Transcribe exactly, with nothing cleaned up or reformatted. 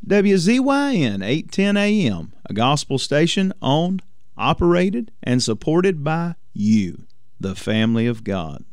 W Z Y N eight ten A M, a gospel station owned, operated, and supported by you, the family of God.